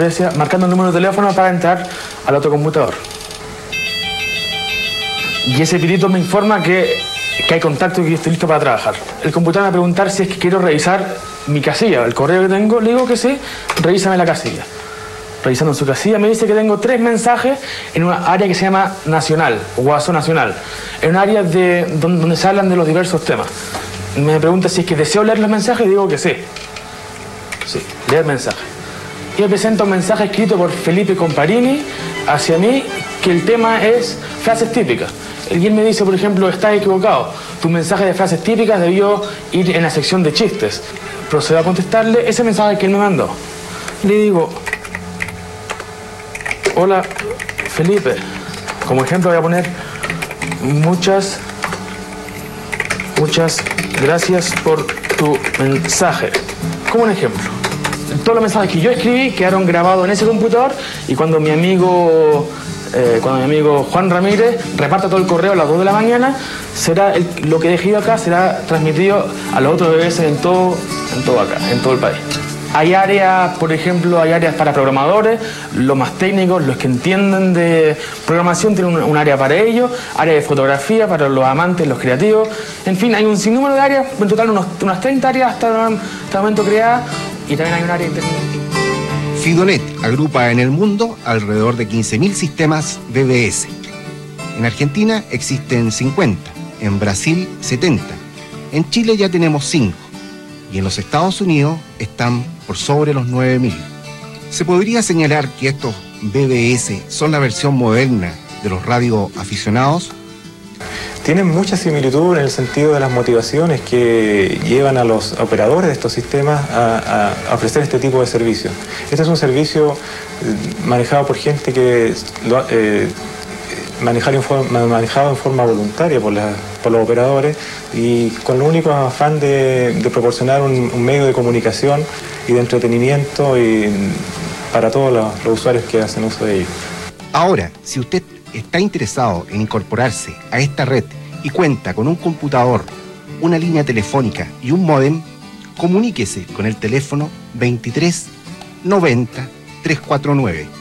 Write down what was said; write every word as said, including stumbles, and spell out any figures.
Decía, marcando el número de teléfono para entrar al otro computador. Y ese pitito me informa que, que hay contacto y que estoy listo para trabajar. El computador me va a preguntar si es que quiero revisar mi casilla, el correo que tengo. Le digo que sí, revísame la casilla. Revisando su casilla me dice que tengo tres mensajes en una área que se llama Nacional, o WhatsApp Nacional. En un área de, donde, donde se hablan de los diversos temas. Me pregunta si es que deseo leer los mensajes y digo que sí. Sí, leer mensajes. Y me presenta un mensaje escrito por Felipe Comparini hacia mí, que el tema es frases típicas. Y él me dice, por ejemplo, estás equivocado. Tu mensaje de frases típicas debió ir en la sección de chistes. Procedo a contestarle ese mensaje que él me mandó. Le digo, hola, Felipe. Como ejemplo voy a poner muchas, muchas gracias por tu mensaje. Como un ejemplo. Todos los mensajes que yo escribí quedaron grabados en ese computador y cuando mi amigo, eh, cuando mi amigo Juan Ramírez reparta todo el correo a las dos de la mañana, será el, lo que dejé yo acá será transmitido a los otros B B S en todo, en todo acá, en todo el país. Hay áreas, por ejemplo, hay áreas para programadores, los más técnicos, los que entienden de programación tienen un, un área para ellos, área de fotografía para los amantes, los creativos, en fin, hay un sinnúmero de áreas, en total unos, unas treinta áreas hasta, hasta el momento creadas. Y también hay un área interna. Fidonet agrupa en el mundo alrededor de quince mil sistemas B B S. En Argentina existen cincuenta, en Brasil setenta, en Chile ya tenemos cinco y en los Estados Unidos están por sobre los nueve mil. Se podría señalar que estos B B S son la versión moderna de los radioaficionados. Tienen mucha similitud en el sentido de las motivaciones que llevan a los operadores de estos sistemas a, a ofrecer este tipo de servicios. Este es un servicio manejado por gente que lo, eh, manejar en forma, manejado en forma voluntaria por, la, por los operadores y con el único afán de, de proporcionar un, un medio de comunicación y de entretenimiento y para todos los, los usuarios que hacen uso de ello. Ahora, si usted está interesado en incorporarse a esta red y cuenta con un computador, una línea telefónica y un módem, comuníquese con el teléfono veintitrés noventa trescientos cuarenta y nueve.